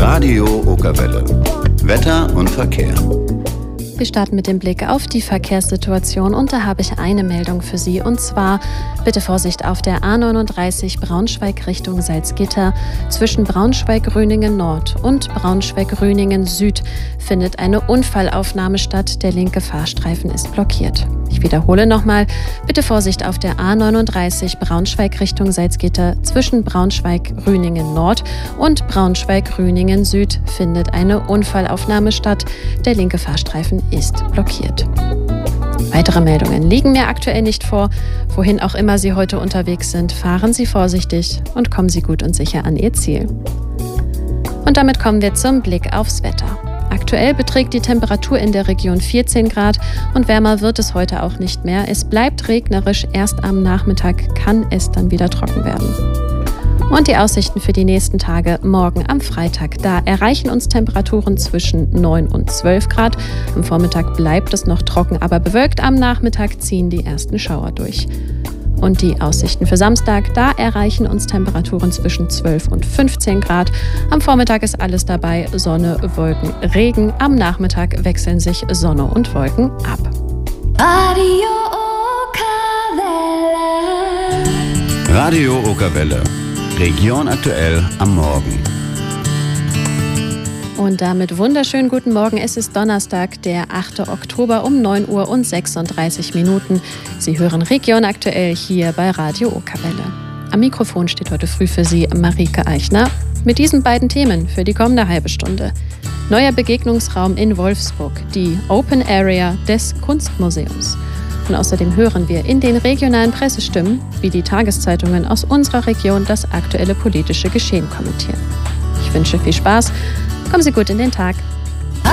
Radio Okerwelle. Wetter und Verkehr. Wir starten mit dem Blick auf die Verkehrssituation und da habe ich eine Meldung für Sie und zwar bitte Vorsicht auf der A39 Braunschweig Richtung Salzgitter. Zwischen Braunschweig-Rüningen Nord und Braunschweig-Rüningen Süd findet eine Unfallaufnahme statt. Der linke Fahrstreifen ist blockiert. Ich wiederhole nochmal, bitte Vorsicht auf der A39 Braunschweig Richtung Salzgitter. Zwischen Braunschweig-Rüningen Nord und Braunschweig-Rüningen Süd findet eine Unfallaufnahme statt. Der linke Fahrstreifen ist blockiert. Weitere Meldungen liegen mir aktuell nicht vor. Wohin auch immer Sie heute unterwegs sind, fahren Sie vorsichtig und kommen Sie gut und sicher an Ihr Ziel. Und damit kommen wir zum Blick aufs Wetter. Aktuell beträgt die Temperatur in der Region 14 Grad und wärmer wird es heute auch nicht mehr. Es bleibt regnerisch, erst am Nachmittag kann es dann wieder trocken werden. Und die Aussichten für die nächsten Tage, morgen am Freitag. Da erreichen uns Temperaturen zwischen 9 und 12 Grad. Am Vormittag bleibt es noch trocken, aber bewölkt. Am Nachmittag ziehen die ersten Schauer durch. Und die Aussichten für Samstag, da erreichen uns Temperaturen zwischen 12 und 15 Grad. Am Vormittag ist alles dabei, Sonne, Wolken, Regen. Am Nachmittag wechseln sich Sonne und Wolken ab. Radio Okerwelle. Radio Okerwelle. Region aktuell am Morgen. Und damit wunderschönen guten Morgen. Es ist Donnerstag, der 8. Oktober um 9 Uhr und 36 Minuten. Sie hören Region aktuell hier bei Radio Okerwelle. Am Mikrofon steht heute früh für Sie Marike Eichner mit diesen beiden Themen für die kommende halbe Stunde. Neuer Begegnungsraum in Wolfsburg, die Open Area des Kunstmuseums. Und außerdem hören wir in den regionalen Pressestimmen, wie die Tageszeitungen aus unserer Region das aktuelle politische Geschehen kommentieren. Ich wünsche viel Spaß. Kommen Sie gut in den Tag.